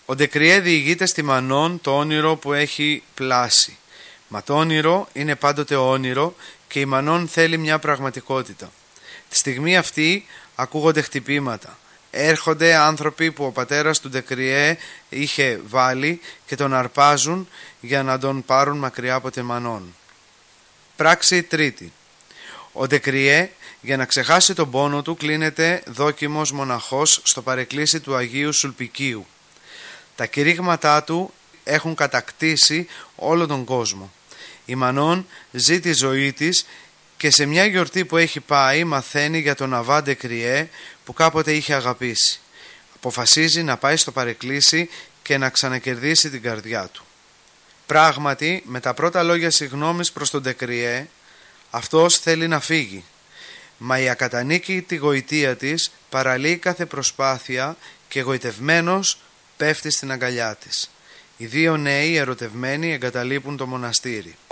Ο Ντεκριέ διηγείται στη Μανών το όνειρο που έχει πλάσει. Μα το όνειρο είναι πάντοτε όνειρο και η Μανών θέλει μια πραγματικότητα. Τη στιγμή αυτή ακούγονται χτυπήματα. Έρχονται άνθρωποι που ο πατέρας του Ντεκριέ είχε βάλει και τον αρπάζουν για να τον πάρουν μακριά από τη Μανών. Πράξη τρίτη. Ο Ντεκριέ, για να ξεχάσει τον πόνο του, κλείνεται δόκιμος μοναχός στο παρεκκλήσι του Αγίου Σουλπικίου. Τα κηρύγματά του έχουν κατακτήσει όλο τον κόσμο. Η Μανών ζει τη ζωή της και σε μια γιορτή που έχει πάει μαθαίνει για τον Αβά Ντεκριέ που κάποτε είχε αγαπήσει. Αποφασίζει να πάει στο παρεκκλήσι και να ξανακερδίσει την καρδιά του. Πράγματι, με τα πρώτα λόγια συγγνώμης προς τον Ντεκριέ, αυτός θέλει να φύγει. Μα η ακατανίκητη γοητεία της παραλύει κάθε προσπάθεια και γοητευμένος πέφτει στην αγκαλιά της. Οι δύο νέοι ερωτευμένοι εγκαταλείπουν το μοναστήρι.